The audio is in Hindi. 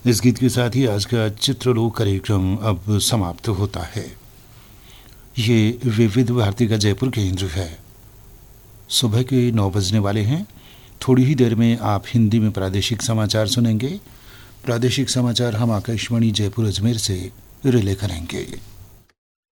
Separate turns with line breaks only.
इस गीत के साथ ही आज का चित्रलोक कार्यक्रम अब समाप्त होता है। ये विविध भारती का जयपुर केंद्र है। सुबह के 9 बजने वाले हैं। थोड़ी ही देर में आप हिंदी में प्रादेशिक समाचार सुनेंगे। प्रादेशिक समाचार हम आकाशवाणी जयपुर अजमेर से रिले करेंगे।